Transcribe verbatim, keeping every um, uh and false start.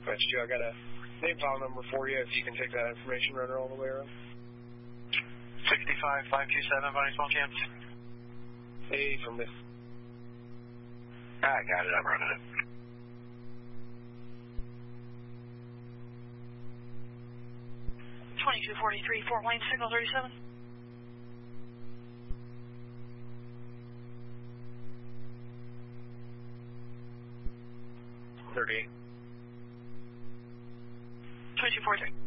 But you, I got a name file number for you if you can take that information runner all the way around. sixty-five five two seven by any small chance? Hey, from this. I got it, I'm running it. twenty-two forty-three, Fort Wayne, signal thirty-seven. thirty-eight. twenty-two forty-three.